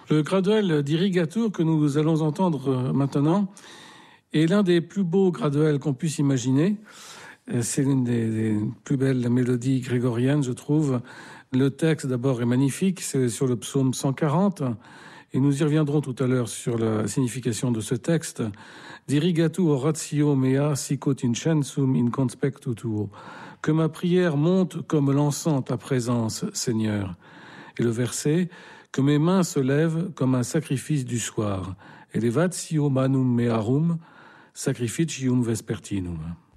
Le graduel d'Irrigatur que nous allons entendre maintenant est l'un des plus beaux graduels qu'on puisse imaginer. C'est l'une des plus belles mélodies grégoriennes, je trouve. Le texte, d'abord, est magnifique. C'est sur le psaume 140. Et nous y reviendrons tout à l'heure sur la signification de ce texte. D'Irrigatur oratio mea sicut incensum in conspectu tuo. Que ma prière monte comme l'encens ta présence, Seigneur. Et le verset, que mes mains se lèvent comme un sacrifice du soir. Elevatio manum mearum, sacrificium vespertinum.